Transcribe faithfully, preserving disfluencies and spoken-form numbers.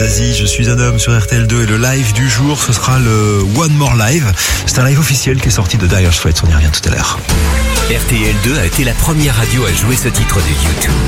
Zazie, je suis un homme sur R T L deux et le live du jour, ce sera le One More Live. C'est un live officiel qui est sorti de Dire Straits, on y revient tout à l'heure. R T L deux a été la première radio à jouer ce titre de YouTube.